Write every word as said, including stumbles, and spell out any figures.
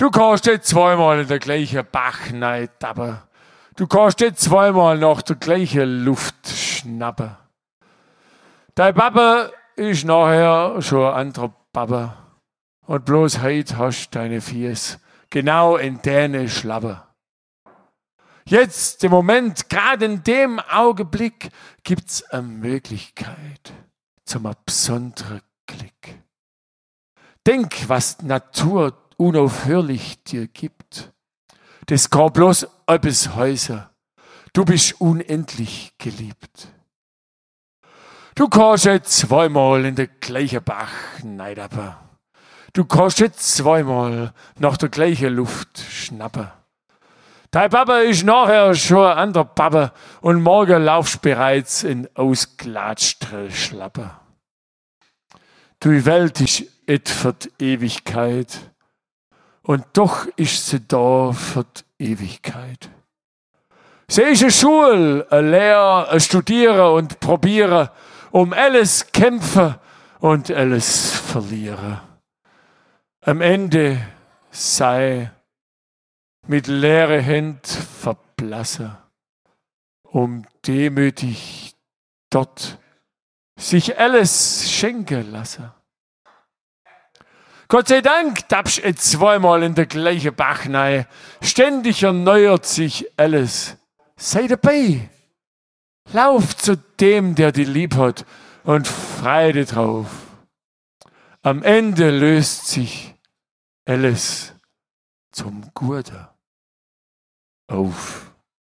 Du kannst nicht zweimal in der gleichen Bach tappen. Du kannst nicht zweimal nach der gleichen Luft schnappen. Dein Papa ist nachher schon ein anderer Papa. Und bloß heute hast du deine Fies genau in deine Schlappe. Jetzt, im Moment, gerade in dem Augenblick, gibt's eine Möglichkeit zum besonderen Glück. Denk, was die Natur unaufhörlich dir gibt. Das kann bloß etwas heißen. Du bist unendlich geliebt. Du kannst nicht zweimal in der gleichen Bach neidappen. Du kannst nicht zweimal nach der gleichen Luft schnappen. Dein Papa ist nachher schon ein anderer Papa und morgen laufst bereits in ausgelatschte Schlappe. Die Welt ist et für die Ewigkeit und doch ist sie da für die Ewigkeit. Sie ist eine Schule, ein Lehr, ein Studieren und Probieren, um alles kämpfen und alles verlieren. Am Ende sei mit leere Händ verblassen, um demütig dort sich alles schenken lassen. Gott sei Dank tappst du zweimal in der gleichen Bach rein. Ständig erneuert sich alles. Sei dabei. Lauf zu dem, der dich lieb hat und freu dich drauf. Am Ende löst sich alles zum Guten auf.